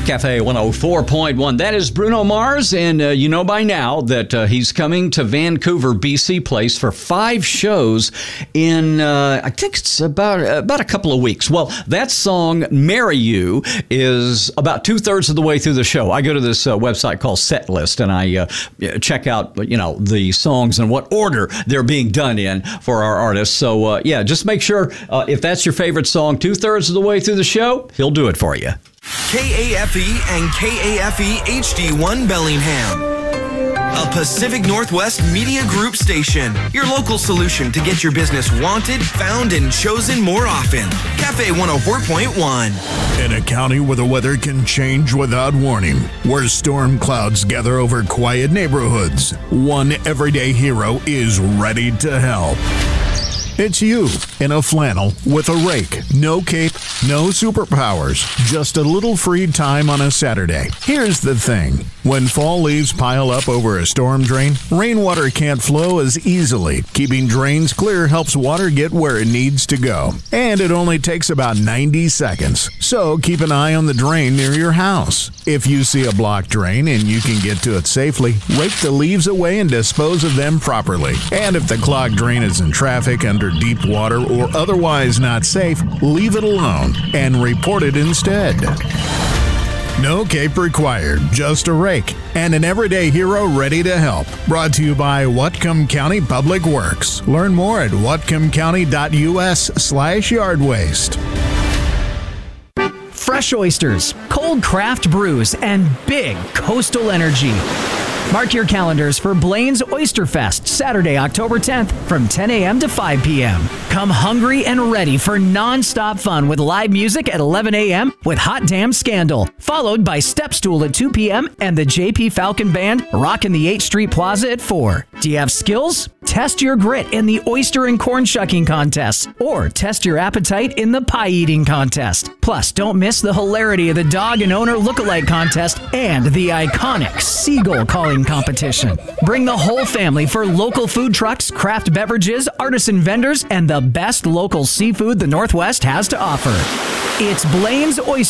Cafe 104.1. That is Bruno Mars, and you know by now that he's coming to Vancouver, BC Place for 5 shows in, I think it's about a couple of weeks. Well, that song, Marry You, is about 2/3 of the way through the show. I go to this website called Setlist, and I check out, the songs and what order they're being done in for our artists. So, just make sure if that's your favorite song 2/3 of the way through the show, he'll do it for you. KAFE and KAFE HD1 Bellingham. A Pacific Northwest Media Group station. Your local solution to get your business wanted, found, and chosen more often. Cafe 104.1. In a county where the weather can change without warning, where storm clouds gather over quiet neighborhoods, one everyday hero is ready to help. It's you in a flannel with a rake, no cape, no superpowers, just a little free time on a Saturday. Here's the thing. When fall leaves pile up over a storm drain, rainwater can't flow as easily. Keeping drains clear helps water get where it needs to go. And it only takes about 90 seconds. So keep an eye on the drain near your house. If you see a blocked drain and you can get to it safely, rake the leaves away and dispose of them properly. And if the clogged drain is in traffic, under deep water, or otherwise not safe, leave it alone and report it instead. No cape required, just a rake and an everyday hero ready to help. Brought to you by Whatcom County Public Works. Learn more at whatcomcounty.us/yard waste. Fresh oysters, cold craft brews, and big coastal energy. Mark your calendars for Blaine's Oyster Fest, Saturday, October 10th from 10 a.m. to 5 p.m. Come hungry and ready for non-stop fun with live music at 11 a.m. with Hot Damn Scandal, followed by Stepstool at 2 p.m. and the J.P. Falcon Band rocking the 8th Street Plaza at 4. Do you have skills? Test your grit in the oyster and corn shucking contest, or test your appetite in the pie eating contest. Plus, don't miss the hilarity of the dog and owner lookalike contest and the iconic seagull calling competition. Bring the whole family for local food trucks, craft beverages, artisan vendors, and the best local seafood the Northwest has to offer. It's Blaine's Oyster